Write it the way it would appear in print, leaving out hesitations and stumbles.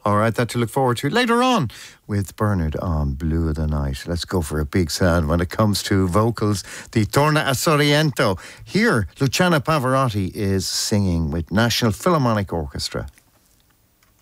All right, that to look forward to later on with Bernard on Blue of the Night. Let's go for a big sound when it comes to vocals. The Torna a Sorrento. Here, Luciana Pavarotti is singing with National Philharmonic Orchestra.